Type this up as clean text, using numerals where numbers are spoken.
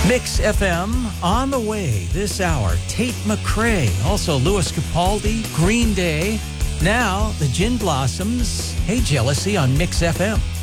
Mix FM on the way this hour. Tate McRae, also Louis Capaldi, Green Day. Now, the Gin Blossoms. Hey, Jealousy on Mix FM.